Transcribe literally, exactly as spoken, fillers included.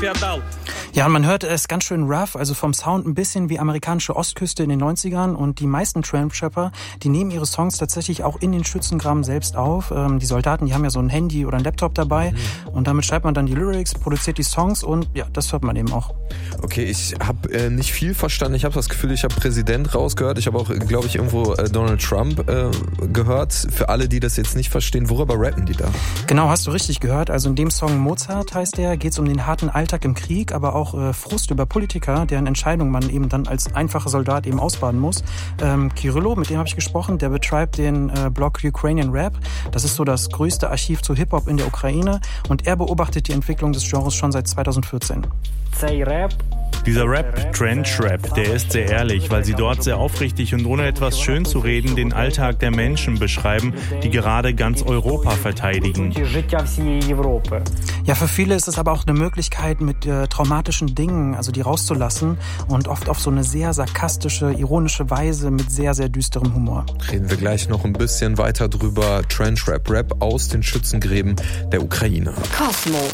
Ja, man hört es ganz schön rough, also vom Sound ein bisschen wie amerikanische Ostküste in den neunzigern. Und die meisten Tramp-Trapper, die nehmen ihre Songs tatsächlich auch in den Schützengraben selbst auf. Ähm, die Soldaten, die haben ja so ein Handy oder ein Laptop dabei. Mhm. Und damit schreibt man dann die Lyrics, produziert die Songs und ja, das hört man eben auch. Okay, ich habe äh, nicht viel verstanden. Ich habe das Gefühl, ich habe Präsident rausgehört. Ich habe auch, glaube ich, irgendwo äh, Donald Trump äh, gehört. Für alle, die das jetzt nicht verstehen, worüber rappen die da? Genau, hast du richtig gehört. Also in dem Song Mozart heißt der, geht es um den harten Alltag im Krieg, aber auch äh, Frust über Politiker, deren Entscheidungen man eben dann als einfacher Soldat eben ausbaden muss. Ähm, Kyrillo, mit dem habe ich gesprochen, der betreibt den äh, Blog Ukrainian Rap. Das ist so das größte Archiv zu Hip-Hop in der Ukraine und er beobachtet die Entwicklung des Genres schon seit zweitausendvierzehn. Dieser Rap, Trench-Rap, der ist sehr ehrlich, weil sie dort sehr aufrichtig und ohne etwas schön zu reden den Alltag der Menschen beschreiben, die gerade ganz Europa verteidigen. Ja, für viele ist es aber auch eine Möglichkeit, mit äh, traumatischen Dingen, also die rauszulassen und oft auf so eine sehr sarkastische, ironische Weise mit sehr, sehr düsterem Humor. Reden wir gleich noch ein bisschen weiter drüber. Trench-Rap, Rap aus den Schützengräben der Ukraine. Cosmo.